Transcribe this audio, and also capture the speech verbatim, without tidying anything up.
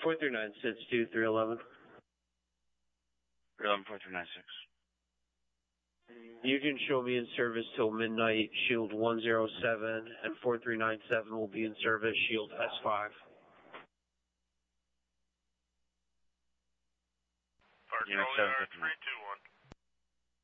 four three nine six two, three eleven. three eleven, four three nine six. You can show me in service till midnight, Shield one zero seven, and four three nine seven will be in service, Shield S five. Park Charlie R three two one.